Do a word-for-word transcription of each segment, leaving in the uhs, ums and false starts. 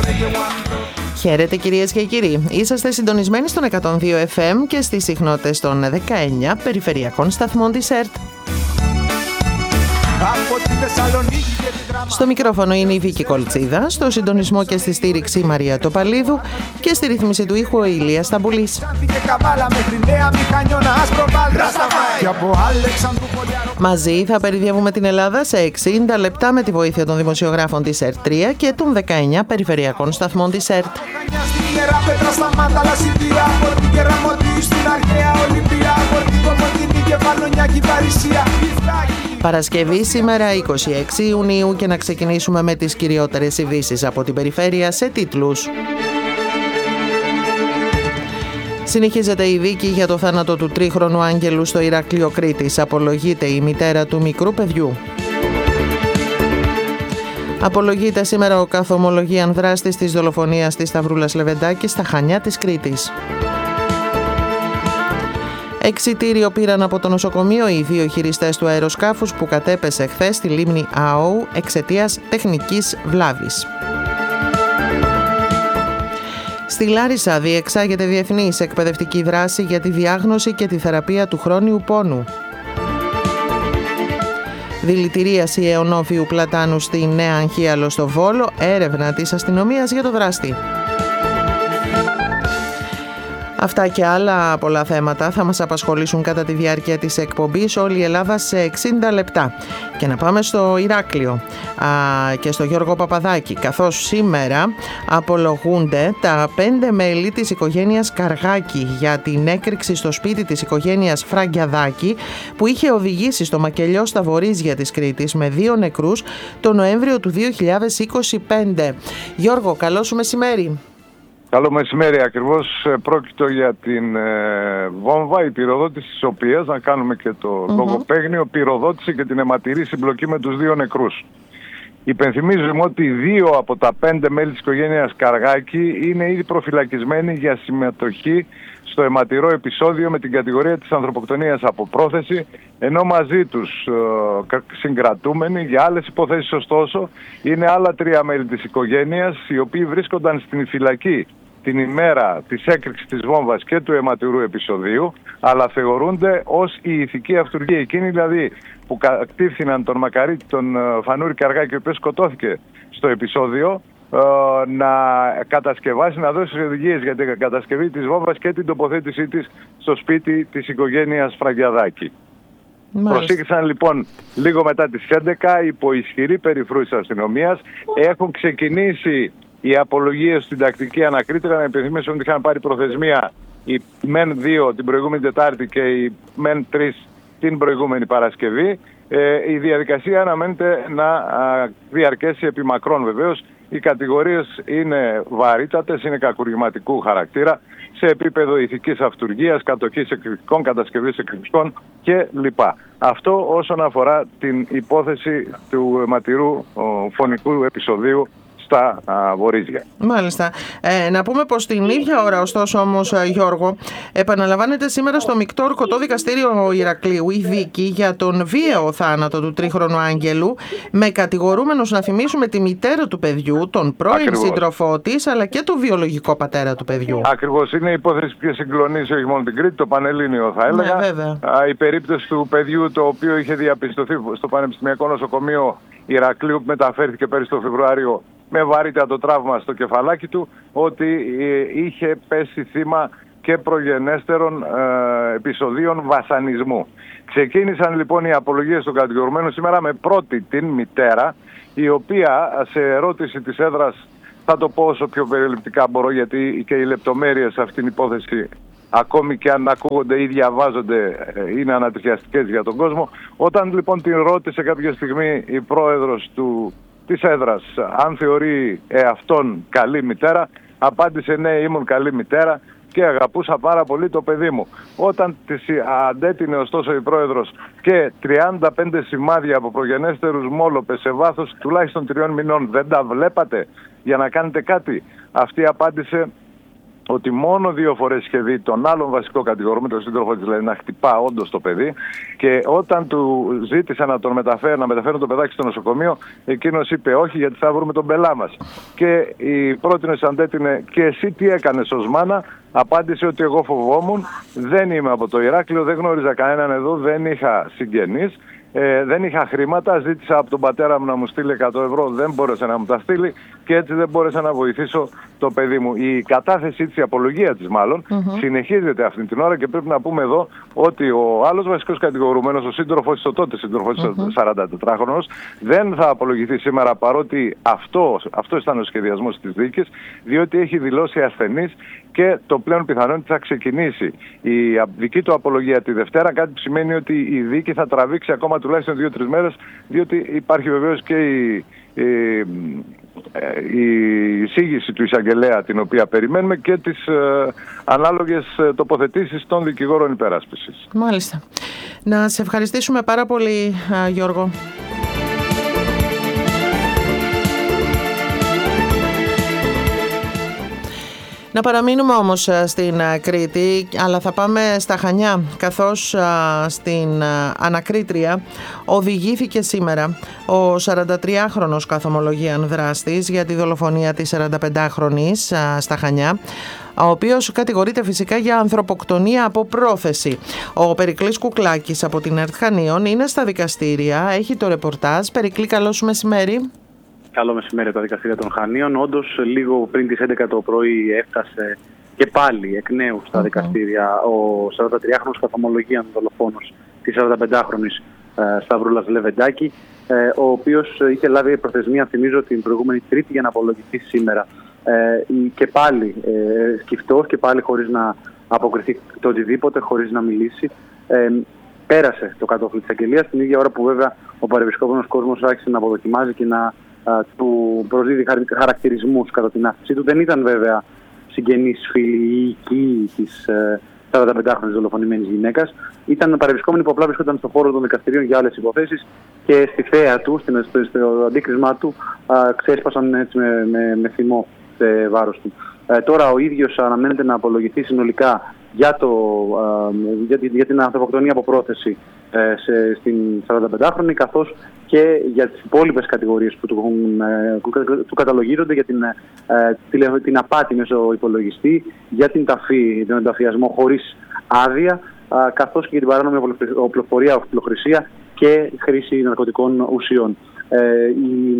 Χαίρετε κυρίες και κύριοι, είσαστε συντονισμένοι στον εκατόν δύο εφ εμ και στις συχνότητες των δεκαεννιά περιφερειακών σταθμών της ΕΡΤ. Στο μικρόφωνο είναι η Βίκη Κολτσίδα, στο συντονισμό και στη στήριξη η Μαρία Τοπαλίδου και στη ρύθμιση του ήχου ο Ηλίας Σταμπουλής. Μαζί θα περιδιαβούμε την Ελλάδα σε εξήντα λεπτά με τη βοήθεια των δημοσιογράφων της ΕΡΤ τρία και των δεκαεννιά περιφερειακών σταθμών της ΕΡΤ. Παρασκευή σήμερα είκοσι έξι Ιουνίου και να ξεκινήσουμε με τις κυριότερες ειδήσεις από την περιφέρεια σε τίτλους. Συνεχίζεται η δίκη για το θάνατο του τρίχρονου Άγγελου στο Ηράκλειο Κρήτης. Απολογείται η μητέρα του μικρού παιδιού. Απολογείται σήμερα ο καθομολογίαν δράστης της δολοφονίας της Σταυρούλας Λεβεντάκη στα Χανιά της Κρήτης. Εξιτήριο πήραν από το νοσοκομείο οι δύο χειριστές του αεροσκάφους που κατέπεσε χθες στη λίμνη Αόου εξαιτίας τεχνικής βλάβης. Στη Λάρισα διεξάγεται διεθνής εκπαιδευτική δράση για τη διάγνωση και τη θεραπεία του χρόνιου πόνου. Δηλητηρίαση αιωνόφιου πλατάνου στη Νέα Αγχίαλο στο Βόλο, έρευνα της αστυνομίας για το δράστη. Αυτά και άλλα πολλά θέματα θα μας απασχολήσουν κατά τη διάρκεια της εκπομπής όλη η Ελλάδα σε εξήντα λεπτά. Και να πάμε στο Ηράκλειο α, και στο Γιώργο Παπαδάκη, καθώς σήμερα απολογούνται τα πέντε μέλη της οικογένειας Καργάκη για την έκρηξη στο σπίτι της οικογένειας Φραγκιαδάκη που είχε οδηγήσει στο μακελιό στα βορίζια της Κρήτης με δύο νεκρούς το Νοέμβριο του δύο χιλιάδες είκοσι πέντε. Γιώργο, καλό σου μεσημέρι. Καλό μεσημέρι. Ακριβώς πρόκειτο για την ε, βόμβα, η πυροδότηση της οποίας, να κάνουμε και το mm-hmm. λογοπαίγνιο, πυροδότησε και την αιματηρή συμπλοκή με τους δύο νεκρούς. Υπενθυμίζουμε ότι δύο από τα πέντε μέλη της οικογένειας Καργάκη είναι ήδη προφυλακισμένοι για συμμετοχή στο αιματηρό επεισόδιο με την κατηγορία της ανθρωποκτονίας από πρόθεση, ενώ μαζί τους ε, συγκρατούμενοι για άλλες υποθέσεις ωστόσο είναι άλλα τρία μέλη της οικογένειας οι οποίοι βρίσκονταν στην φυλακή την ημέρα της έκρηξης της βόμβας και του αιματηρού επεισοδίου, αλλά θεωρούνται ως η ηθική αυτουργία, εκείνοι δηλαδή που κατήφθηναν τον μακαρίτη τον Φανούρη Καργάκη, ο οποίος σκοτώθηκε στο επεισόδιο, να κατασκευάσει, να δώσει οδηγίες για την κατασκευή της βόμβας και την τοποθέτησή της στο σπίτι της οικογένειας Φραγκιαδάκη. Προσήγησαν λοιπόν λίγο μετά τις έντεκα υπό ισχυρή περιφρούση αστυνομίας. Έχουν ξεκινήσει οι απολογίες στην τακτική ανακρίτρια. Να υπενθυμίσω ότι είχαν πάρει προθεσμία οι μεν δύο την προηγούμενη Τετάρτη και οι μεν τρεις την προηγούμενη Παρασκευή. Ε, η διαδικασία αναμένεται να α, διαρκέσει επί μακρόν βεβαίως. Οι κατηγορίες είναι βαρύτατες, είναι κακουργηματικού χαρακτήρα σε επίπεδο ηθικής αυτουργίας, κατοχής εκρηκτικών, κατασκευής εκρηκτικών κλπ. Αυτό όσον αφορά την υπόθεση του αιματηρού φωνικού επεισοδίου στα α, βορίζια. Μάλιστα. Ε, να πούμε πως την ίδια ώρα, ωστόσο όμως, Γιώργο, επαναλαμβάνεται σήμερα στο Μεικτό Ορκωτό Δικαστήριο Ηρακλείου η δίκη για τον βίαιο θάνατο του τρίχρονου Άγγελου, με κατηγορούμενους, να θυμίσουμε, τη μητέρα του παιδιού, τον πρώην Ακριβώς. σύντροφό της, αλλά και τον βιολογικό πατέρα του παιδιού. Ακριβώς. Είναι η υπόθεση που συγκλονίζει όχι μόνο την Κρήτη, το Πανελλήνιο θα έλεγα. Ναι, βέβαια. Α, η περίπτωση του παιδιού το οποίο είχε διαπιστωθεί στο Πανεπιστημιακό Νοσοκομείο Ηρακλείου που μεταφέρθηκε πέρυσι το Φεβρουάριο με βαρύτατο τραύμα στο κεφαλάκι του, ότι είχε πέσει θύμα και προγενέστερων ε, επεισοδίων βασανισμού. Ξεκίνησαν λοιπόν οι απολογίες των κατηγορουμένων σήμερα με πρώτη την μητέρα, η οποία σε ερώτηση της έδρας, θα το πω όσο πιο περιληπτικά μπορώ γιατί και οι λεπτομέρειες σε αυτήν την υπόθεση, ακόμη και αν ακούγονται ή διαβάζονται, είναι ανατριχιαστικές για τον κόσμο. Όταν λοιπόν την ρώτησε κάποια στιγμή η πρόεδρος του της έδρας αν θεωρεί εαυτόν καλή μητέρα, απάντησε ναι, ήμουν καλή μητέρα και αγαπούσα πάρα πολύ το παιδί μου. Όταν της αντέτεινε ωστόσο η πρόεδρος και τριάντα πέντε σημάδια από προγενέστερους μόλοπες σε βάθος τουλάχιστον τριών μηνών, δεν τα βλέπατε για να κάνετε κάτι, αυτή απάντησε ότι μόνο δύο φορές είχε δει τον άλλον βασικό κατηγορούμενο, τον σύντροφο της, δηλαδή να χτυπά όντως το παιδί, και όταν του ζήτησε να τον μεταφέρει, να μεταφέρουν το παιδάκι στο νοσοκομείο, εκείνος είπε όχι, γιατί θα βρούμε τον πελά μας. Και η πρότεινος αντέτεινε, και εσύ τι έκανες ως μάνα? Απάντησε ότι εγώ φοβόμουν, δεν είμαι από το Ηράκλειο, δεν γνώριζα κανέναν εδώ, δεν είχα συγγενείς. Ε, δεν είχα χρήματα, ζήτησα από τον πατέρα μου να μου στείλει εκατό ευρώ, δεν μπόρεσε να μου τα στείλει και έτσι δεν μπόρεσα να βοηθήσω το παιδί μου. Η κατάθεσή της, η απολογία της μάλλον, mm-hmm. συνεχίζεται αυτή την ώρα, και πρέπει να πούμε εδώ ότι ο άλλος βασικός κατηγορουμένος, ο σύντροφος της, ο τότε σύντροφος της, mm-hmm. σαραντατετράχρονος, δεν θα απολογηθεί σήμερα, παρότι αυτό, αυτό ήταν ο σχεδιασμός της δίκης, διότι έχει δηλώσει ασθενής και το πλέον πιθανό ότι θα ξεκινήσει η δική του απολογία τη Δευτέρα, κάτι που σημαίνει ότι η δίκη θα τραβήξει ακόμα τουλάχιστον δύο-τρεις μέρες, διότι υπάρχει βεβαίως και η, η, η εισήγηση του εισαγγελέα, την οποία περιμένουμε, και τις ε, ανάλογες τοποθετήσεις των δικηγόρων υπεράσπισης. Μάλιστα. Να σε ευχαριστήσουμε πάρα πολύ, Γιώργο. Να παραμείνουμε όμως στην Κρήτη, αλλά θα πάμε στα Χανιά, καθώς στην ανακρίτρια οδηγήθηκε σήμερα ο σαραντατριάχρονος καθομολογίαν δράστης για τη δολοφονία της σαρανταπεντάχρονης στα Χανιά, ο οποίος κατηγορείται φυσικά για ανθρωποκτονία από πρόθεση. Ο Περικλής Κουκλάκης από την ΕΡΤ Χανίων είναι στα δικαστήρια, έχει το ρεπορτάζ. Περικλή, καλό σου μεσημέρι. Καλό μεσημέρι από τα δικαστήρια των Χανίων. Όντως, λίγο πριν τις έντεκα το πρωί έφτασε και πάλι εκ νέου στα mm-hmm. δικαστήρια ο σαραντατριάχρονος καθομολογίαν δολοφόνος της σαρανταπεντάχρονης ε, Σταυρούλας Λεβεντάκη, ε, ο οποίος είχε λάβει προθεσμία, θυμίζω, την προηγούμενη Τρίτη για να απολογηθεί σήμερα. Ε, και πάλι ε, σκυφτός και πάλι χωρίς να αποκριθεί το οτιδήποτε, χωρίς να μιλήσει. Ε, πέρασε το κατόφλι της αγγελίας, την ίδια ώρα που βέβαια ο παρευρισκόμενος κόσμος άρχισε να αποδοκιμάζει και να του προσδίδει χαρακτηρισμούς κατά την άφησή του. Δεν ήταν βέβαια συγγενείς, φίλοι ή οικοί της σαρανταπεντάχρονης δολοφονημένης γυναίκας. Ήταν παρευρισκόμενοι που απλά βρισκόταν στον χώρο των δικαστηρίων για άλλες υποθέσεις και στη θέα του, στο, στο αντίκρισμά του, α, ξέσπασαν έτσι με, με, με θυμό σε βάρος του. Ε, τώρα ο ίδιος αναμένεται να απολογηθεί συνολικά για, το, α, για, για την ανθρωποκτονία από πρόθεση ε, σε, στην σαρανταπεντάχρονη, καθώς και για τις υπόλοιπες κατηγορίες που του, του, του καταλογίζονται, για την, ε, την απάτη μέσω υπολογιστή, για την ταφή, τον ενταφιασμό χωρίς άδεια, ε, καθώς και για την παράνομη οπλοφορία, οπλοχρησία και χρήση ναρκωτικών ουσιών. Ε, η,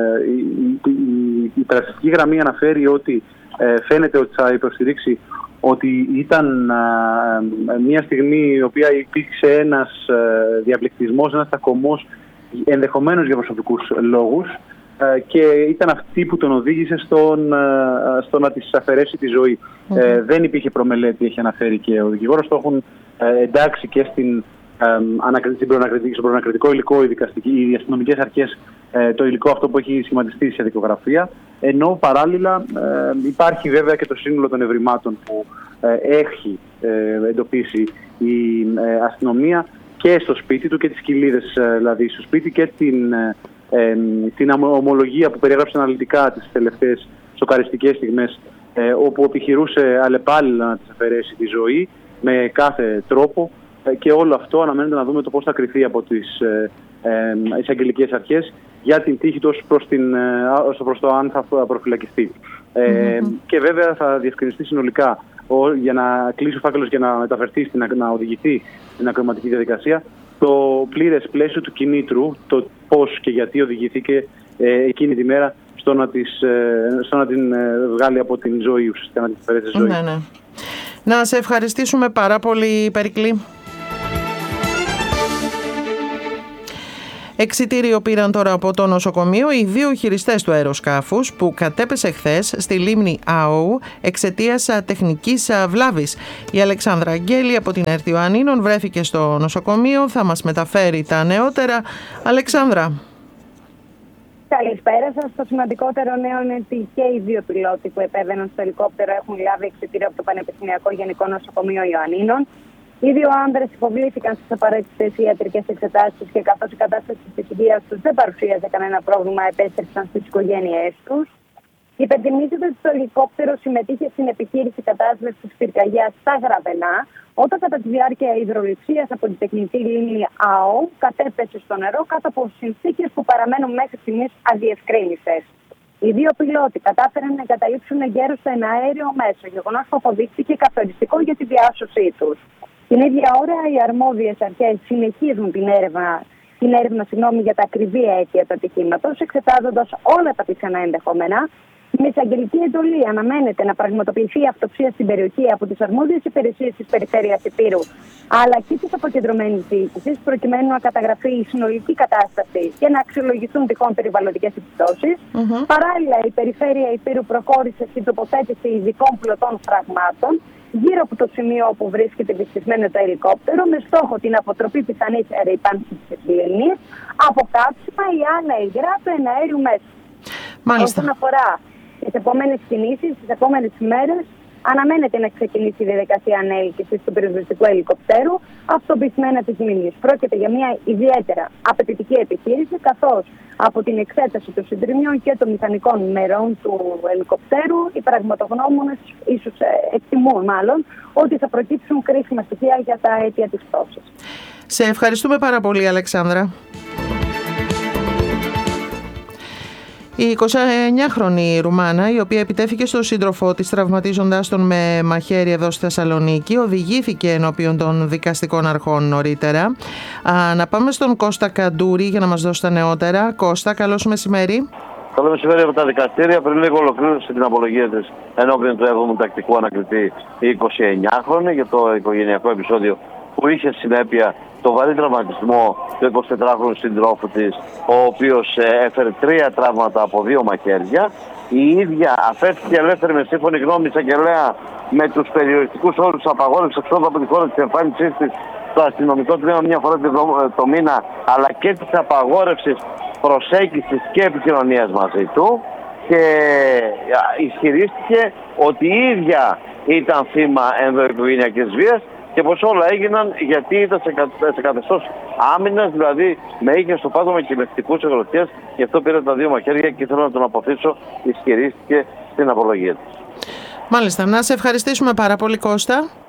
η, η, η περαστατική γραμμή αναφέρει ότι ε, φαίνεται ότι θα υποστηρίξει ότι ήταν α, μια στιγμή η οποία υπήρξε ένας α, διαπληκτισμός, ένας τακωμός, ενδεχομένως για προσωπικούς λόγους, α, και ήταν αυτή που τον οδήγησε στον, α, στο να της αφαιρέσει τη ζωή. Mm-hmm. Ε, δεν υπήρχε προμελέτη, έχει αναφέρει και ο δικηγόρος, το έχουν α, εντάξει και στην, στον προανακριτικό υλικό, οι, οι αστυνομικές αρχές, ε, το υλικό αυτό που έχει σχηματιστεί σε δικογραφία, ενώ παράλληλα ε, υπάρχει βέβαια και το σύνολο των ευρημάτων που ε, έχει ε, εντοπίσει η ε, αστυνομία και στο σπίτι του και τις κοιλίδες ε, δηλαδή στο σπίτι και την, ε, ε, την ομολογία που περιέγραψε αναλυτικά τις τελευταίες σοκαριστικές στιγμές, ε, όπου επιχειρούσε αλλεπάλληλα να της αφαιρέσει τη ζωή με κάθε τρόπο, ε, και όλο αυτό αναμένεται να δούμε το πώς θα κριθεί από τις ε, ε, εισαγγελικές αρχές για την τύχη του προς, την, προς το αν θα προφυλακιστεί. Mm-hmm. Ε, και βέβαια θα διευκρινιστεί συνολικά ο, για να κλείσει ο φάκελος και να μεταφερθεί, στην, να οδηγηθεί στην ακροματική διαδικασία, το πλήρες πλαίσιο του κινήτρου, το πώς και γιατί οδηγηθήκε ε, εκείνη τη μέρα στο να, της, ε, στο να την ε, βγάλει από την ζωή, ουσιαστικά να την αφαιρέσει τη ζωή. Ναι, ναι. Να σε ευχαριστήσουμε πάρα πολύ, Περικλή. Εξιτήριο πήραν τώρα από το νοσοκομείο οι δύο χειριστές του αεροσκάφους που κατέπεσε χθες στη λίμνη Αού εξαιτίας τεχνικής βλάβης. Η Αλεξάνδρα Αγγέλη από την ΕΡΤ Ιωαννίνων βρέθηκε στο νοσοκομείο, θα μας μεταφέρει τα νεότερα. Αλεξάνδρα. Καλησπέρα σας. Το σημαντικότερο νέο είναι ότι και οι δύο πιλότοι που επέβαιναν στο ελικόπτερο έχουν λάβει εξιτήριο από το Πανεπιστημιακό Γενικό Νοσοκομείο Ιωαννίνων. Οι δύο άνδρες υποβλήθηκαν στις απαραίτητες ιατρικές εξετάσεις και καθώς η κατάσταση της υγείας τους δεν παρουσίαζε κανένα πρόβλημα, επέστρεψαν στις οικογένειές τους. Υπενθυμίζεται ότι το ελικόπτερο συμμετείχε στην επιχείρηση κατάσβεσης πυρκαγιάς στα Γραβενά, όταν κατά τη διάρκεια υδροληψίας από την τεχνητή λίμνη ΑΟ κατέπεσε στο νερό κάτω από συνθήκες που παραμένουν μέχρι στιγμής αδιευκρίνητες. Οι δύο πιλότοι κατάφεραν να εγκαταλείψουν εγκαίρως το εναέριο μέσο, γεγονός που αποδείχθηκε καθοριστικό για τη διάσωσή τους. Την ίδια ώρα, οι αρμόδιες αρχές συνεχίζουν την έρευνα, την έρευνα συγγνώμη, για τα ακριβή αίτια του ατυχήματος, εξετάζοντας όλα τα πιθανά ενδεχόμενα. Με εισαγγελική εντολή αναμένεται να πραγματοποιηθεί η αυτοψία στην περιοχή από τις αρμόδιες υπηρεσίες της Περιφέρειας Ηπείρου, αλλά και της αποκεντρωμένης διοίκησης, προκειμένου να καταγραφεί η συνολική κατάσταση και να αξιολογηθούν τυχόν περιβαλλοντικές επιπτώσεις. Mm-hmm. Παράλληλα, η Περιφέρεια Ηπείρου προχώρησε στην τοποθέτηση ειδικών πλωτών φραγμάτων γύρω από το σημείο όπου βρίσκεται βυθισμένο το ελικόπτερο, με στόχο την αποτροπή πιθανής ρήπανσης της λίμνης, αποκάψιμα ή άλλα υγρά του εναέριου μέσου. Όσον αφορά τις επόμενες κινήσεις, τις επόμενες ημέρες, αναμένεται να ξεκινήσει η διαδικασία ανέλκυσης του πυροσβεστικού ελικοπτέρου αυτοπισμένα της λίμνης. Πρόκειται για μια ιδιαίτερα απαιτητική επιχείρηση, καθώς από την εξέταση των συντριμιών και των μηχανικών μερών του ελικοπτέρου, οι πραγματογνώμονες ίσως εκτιμούν μάλλον ότι θα προκύψουν κρίσιμα στοιχεία για τα αίτια της πτώσης. Σε ευχαριστούμε πάρα πολύ, Αλεξάνδρα. Η εικοσιεννιάχρονη Ρουμάνα, η οποία επιτέθηκε στο σύντροφό της τραυματίζοντάς τον με μαχαίρι εδώ στη Θεσσαλονίκη, οδηγήθηκε ενώπιον των δικαστικών αρχών νωρίτερα. Α, να πάμε στον Κώστα Καντούρη για να μας δώσει τα νεότερα. Κώστα, καλώς μεσημέρι. Καλό μεσημέρι από τα δικαστήρια. Πριν λίγο ολοκλήρωσε την απολογία της ενώπιον του έβδομου τακτικού ανακριτή η εικοσιεννιάχρονη για το οικογενειακό επεισόδιο που είχε συνέπεια το βαρύ τραυματισμό του εικοσιτετράχρονου συντρόφου της, ο οποίος έφερε τρία τραύματα από δύο μαχαίρια. Η ίδια αφέθηκε ελεύθερη με σύμφωνη γνώμη εισαγγελέα με τους περιοριστικούς όρους απαγόρευσης εξόδου από τη χώρα της εμφάνισής της στο αστυνομικό τμήμα μια φορά το μήνα, αλλά και της απαγόρευσης προσέγγισης και επικοινωνίας μαζί του, και ισχυρίστηκε ότι η ίδια ήταν θύμα ενδοοικογενειακής βίας και πως όλα έγιναν γιατί ήταν σε, κα, σε καθεστώς άμυνας, δηλαδή με είχε στο πάτωμα και λεκτικούς εγκλωτιές, γι' αυτό πήρε τα δύο μαχαίρια και ήθελα να τον αποθήσω, ισχυρίστηκε στην απολογία της. Μάλιστα, να σε ευχαριστήσουμε πάρα πολύ, Κώστα.